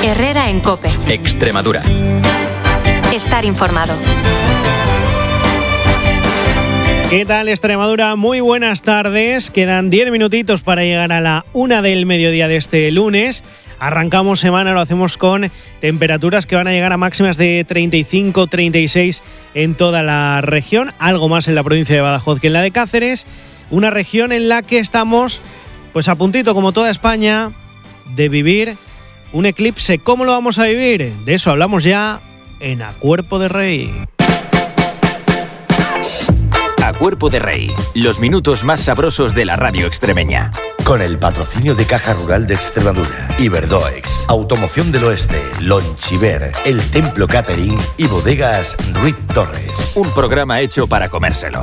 Herrera en COPE. Extremadura. Estar informado. ¿Qué tal, Extremadura? Muy buenas tardes. Quedan 10 minutitos para llegar a la 1 del mediodía de este lunes. Arrancamos semana, lo hacemos con temperaturas que van a llegar a máximas de 35, 36 en toda la región. Algo más en la provincia de Badajoz que en la de Cáceres. Una región en la que estamos, pues a puntito, como toda España, de vivir un eclipse. ¿Cómo lo vamos a vivir? De eso hablamos ya en A Cuerpo de Rey. A Cuerpo de Rey, los minutos más sabrosos de la radio extremeña. Con el patrocinio de Caja Rural de Extremadura, Iberdoex, Automoción del Oeste, Lonchiver, El Templo Catering y Bodegas Ruiz Torres. Un programa hecho para comérselo.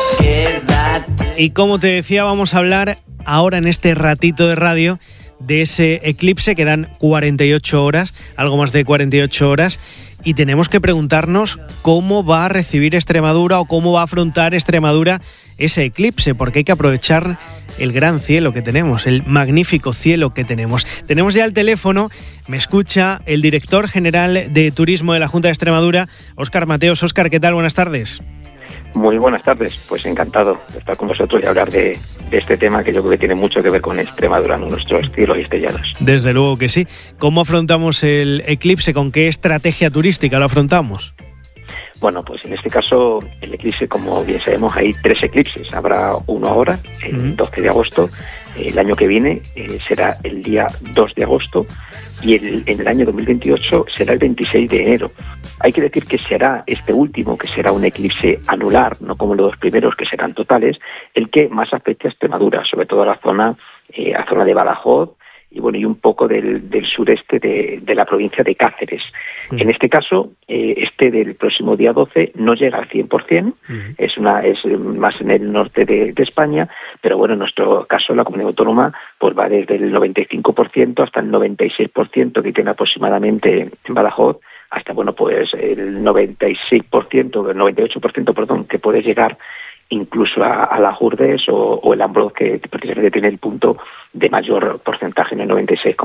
Y como te decía, vamos a hablar ahora en este ratito de radio de ese eclipse. Quedan 48 horas, algo más de 48 horas. Y tenemos que preguntarnos cómo va a recibir Extremadura o cómo va a afrontar Extremadura ese eclipse, porque hay que aprovechar el gran cielo que tenemos, el magnífico cielo que tenemos. Tenemos ya el teléfono, me escucha el director general de Turismo de la Junta de Extremadura, Óscar Mateos. Óscar, ¿qué tal? Buenas tardes. Muy buenas tardes, pues encantado de estar con vosotros y hablar de este tema que yo creo que tiene mucho que ver con Extremadura, ¿no? Nuestros cielos estrellados. Desde luego que sí. ¿Cómo afrontamos el eclipse? ¿Con qué estrategia turística lo afrontamos? Bueno, pues en este caso el eclipse, como bien sabemos, hay 3 eclipses. Habrá uno ahora, el 12 de agosto. El año que viene será el día 2 de agosto y en el año 2028 será el 26 de enero. Hay que decir que será este último, que será un eclipse anular, no como los dos primeros que serán totales, el que más afecta a Extremadura, sobre todo a la zona de Badajoz y bueno, y un poco del sureste de la provincia de Cáceres. En este caso, del próximo día 12 no llega al 100%, es más en el norte de España, pero bueno, en nuestro caso la comunidad autónoma pues va desde el 95% hasta el 96% que tiene aproximadamente en Badajoz, hasta bueno pues el 96%, el 98%, perdón, que puede llegar incluso a las Urdes o el Ambroz, que precisamente tiene el punto de mayor porcentaje, en el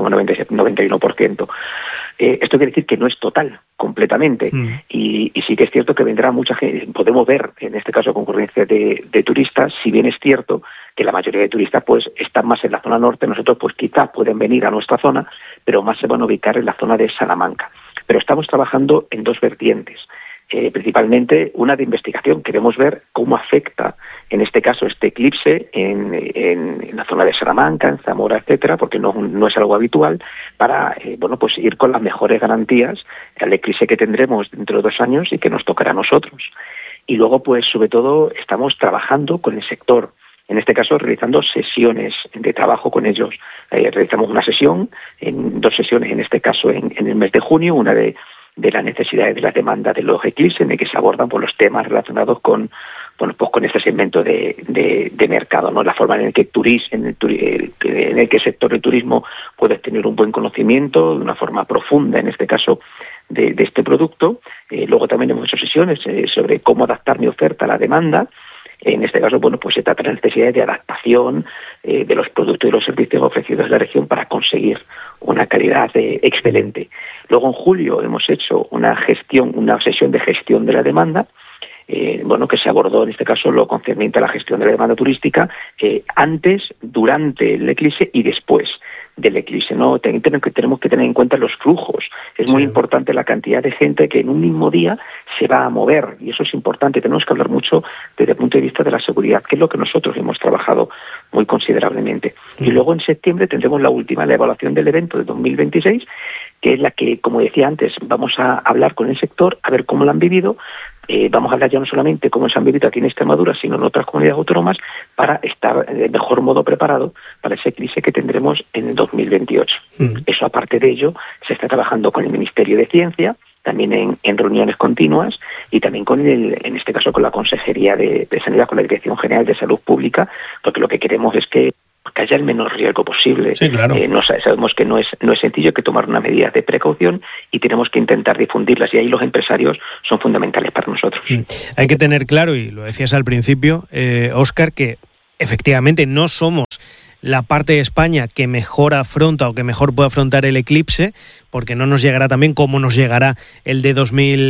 96,91%. Esto quiere decir que no es total, completamente, y sí que es cierto que vendrá mucha gente. Podemos ver, en este caso, concurrencia de turistas, si bien es cierto que la mayoría de turistas pues están más en la zona norte, nosotros pues quizás pueden venir a nuestra zona, pero más se van a ubicar en la zona de Salamanca. Pero estamos trabajando en 2 vertientes. Principalmente una de investigación. Queremos ver cómo afecta, en este caso, este eclipse en la zona de Salamanca, en Zamora, etcétera, porque no es algo habitual, para pues ir con las mejores garantías al eclipse que tendremos dentro de 2 años y que nos tocará a nosotros. Y luego, pues sobre todo, estamos trabajando con el sector. En este caso, realizando sesiones de trabajo con ellos. Realizamos una sesión, 2 sesiones, en este caso en el mes de junio, una de las necesidades de la demanda de los eclipses, en el que se abordan los temas relacionados con este segmento de mercado, ¿no? La forma en el que en el sector del turismo puedes tener un buen conocimiento de una forma profunda, en este caso, de este producto. Luego también hemos hecho sesiones sobre cómo adaptar mi oferta a la demanda. En este caso, pues se trata de necesidades de adaptación de los productos y los servicios ofrecidos en la región para conseguir una calidad excelente. Luego, en julio, hemos hecho una sesión de gestión de la demanda, que se abordó, en este caso, lo concerniente a la gestión de la demanda turística antes, durante el eclipse y después del eclipse, ¿no? Tenemos que tener en cuenta los flujos. Es muy importante la cantidad de gente que en un mismo día se va a mover, y eso es importante. Tenemos que hablar mucho desde el punto de vista de la seguridad, que es lo que nosotros hemos trabajado muy considerablemente. Y luego en septiembre tendremos la evaluación del evento de 2026, que es la que, como decía antes, vamos a hablar con el sector, a ver cómo lo han vivido. Vamos a hablar ya no solamente cómo se han vivido aquí en Extremadura, sino en otras comunidades autónomas, para estar de mejor modo preparado para ese eclipse que tendremos en el 2028. Eso, aparte de ello, se está trabajando con el Ministerio de Ciencia, también en reuniones continuas, y también en este caso con la Consejería de Sanidad, con la Dirección General de Salud Pública, porque lo que queremos es que haya el menor riesgo posible. Sí, claro. Sabemos que no es sencillo, que tomar unas medidas de precaución, y tenemos que intentar difundirlas, y ahí los empresarios son fundamentales para nosotros. Hay que tener claro, y lo decías al principio, Óscar, que efectivamente no somos la parte de España que mejor afronta o que mejor puede afrontar el eclipse, porque no nos llegará también como nos llegará el de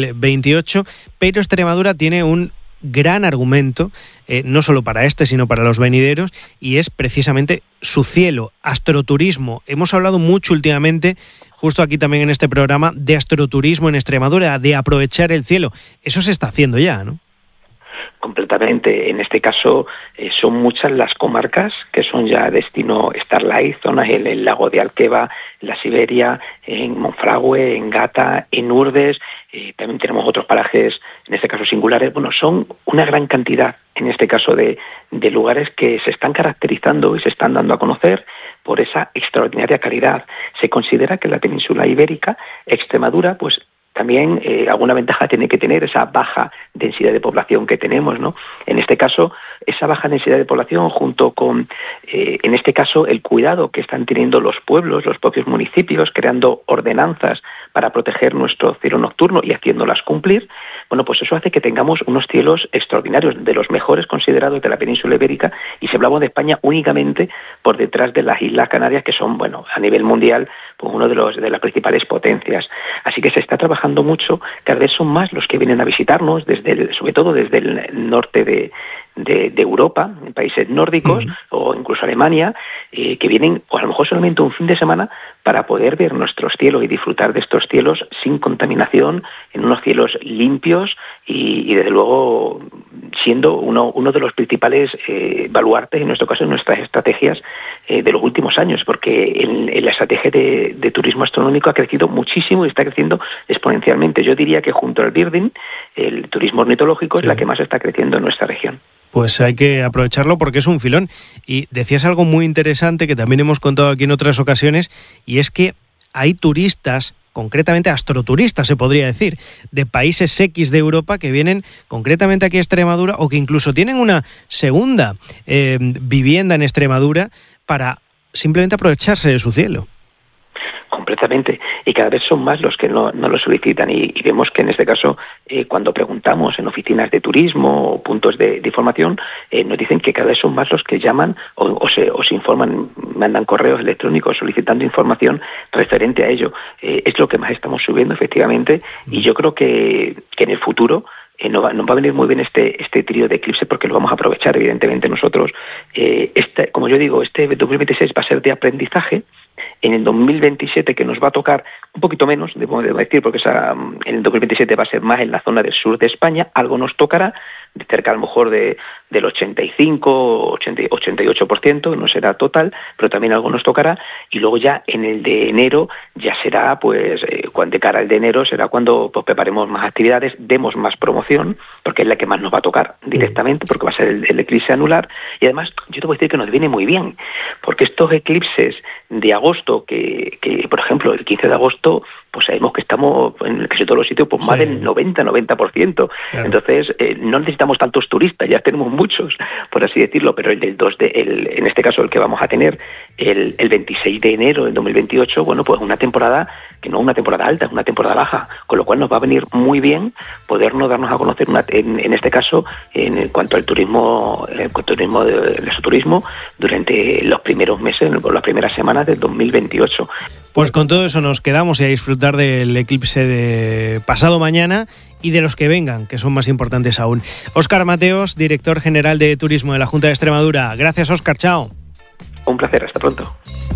2028, pero Extremadura tiene un gran argumento, no solo para este, sino para los venideros, y es precisamente su cielo, astroturismo. Hemos hablado mucho últimamente, justo aquí también en este programa, de astroturismo en Extremadura, de aprovechar el cielo. Eso se está haciendo ya, ¿no? Completamente. En este caso son muchas las comarcas que son ya destino Starlight, zonas en el lago de Alqueva, en la Siberia, en Monfragüe, en Gata, en Urdes. También tenemos otros parajes, en este caso singulares. Bueno, son una gran cantidad, en este caso, de lugares que se están caracterizando y se están dando a conocer por esa extraordinaria calidad. Se considera que en la península ibérica, Extremadura, pues también alguna ventaja tiene que tener esa baja densidad de población que tenemos, ¿no? En este caso, esa baja densidad de población junto con, en este caso, el cuidado que están teniendo los pueblos, los propios municipios, creando ordenanzas para proteger nuestro cielo nocturno y haciéndolas cumplir, bueno, pues eso hace que tengamos unos cielos extraordinarios, de los mejores considerados de la península ibérica, y si hablamos de España únicamente por detrás de las Islas Canarias, que son, bueno, a nivel mundial, pues uno de las principales potencias. Así que se está trabajando mucho, cada vez son más los que vienen a visitarnos, sobre todo desde el norte de Europa, en países nórdicos, o incluso Alemania, que vienen, o a lo mejor solamente un fin de semana, para poder ver nuestros cielos y disfrutar de estos cielos sin contaminación, en unos cielos limpios y desde luego siendo uno de los principales baluartes, en nuestro caso, en nuestras estrategias de los últimos años, porque en la estrategia de turismo astronómico ha crecido muchísimo y está creciendo exponencialmente. Yo diría que junto al birding, el turismo ornitológico es la que más está creciendo en nuestra región. Pues hay que aprovecharlo porque es un filón. Y decías algo muy interesante que también hemos contado aquí en otras ocasiones, y es que hay turistas, concretamente astroturistas se podría decir, de países X de Europa que vienen concretamente aquí a Extremadura o que incluso tienen una segunda vivienda en Extremadura para simplemente aprovecharse de su cielo. Completamente, y cada vez son más los que no lo solicitan, y vemos que en este caso cuando preguntamos en oficinas de turismo o puntos de información, nos dicen que cada vez son más los que llaman o se informan, mandan correos electrónicos solicitando información referente a ello. Es lo que más estamos subiendo efectivamente, y yo creo que en el futuro nos va a venir muy bien este trío de eclipse, porque lo vamos a aprovechar evidentemente nosotros. Como yo digo, este 2026 va a ser de aprendizaje. En el 2027, que nos va a tocar un poquito menos, debo decir, porque en el 2027 va a ser más en la zona del sur de España, algo nos tocará, de cerca a lo mejor del 85, 88%, no será total, pero también algo nos tocará, y luego ya en el de enero ya será, pues, de cara al de enero será cuando pues, preparemos más actividades, demos más promoción, porque es la que más nos va a tocar directamente, porque va a ser el eclipse anular, y además yo te voy a decir que nos viene muy bien, porque estos eclipses de agosto, que por ejemplo el 15 de agosto, pues sabemos que estamos en casi todos los sitios, pues más del 90%. Claro. Entonces no necesitamos tantos turistas, ya tenemos muchos, por así decirlo, pero el del en este caso el que vamos a tener el 26 de enero del 2028, bueno, pues una temporada que no es una temporada alta, es una temporada baja, con lo cual nos va a venir muy bien podernos darnos a conocer en este caso en cuanto al turismo, el turismo durante los primeros meses, las primeras semanas del 2028. Pues con todo eso nos quedamos y a disfrutar del eclipse de pasado mañana y de los que vengan, que son más importantes aún. Óscar Mateos, director general de Turismo de la Junta de Extremadura. Gracias, Óscar. Chao. Un placer. Hasta pronto.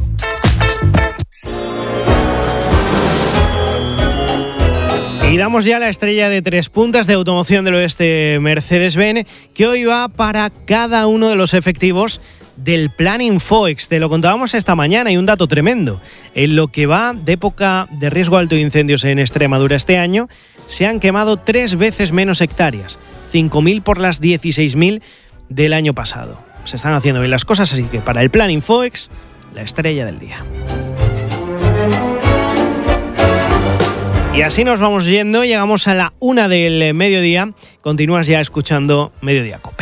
Y damos ya la estrella de 3 puntas de Automoción del Oeste Mercedes-Benz, que hoy va para cada uno de los efectivos del Plan Infoex. Te lo contábamos esta mañana y un dato tremendo. En lo que va de época de riesgo alto de incendios en Extremadura este año, se han quemado 3 veces menos hectáreas, 5.000 por las 16.000 del año pasado. Se están haciendo bien las cosas, así que para el Plan Infoex, la estrella del día. Y así nos vamos yendo, llegamos a la 1 del mediodía. Continúas ya escuchando Mediodía Cope.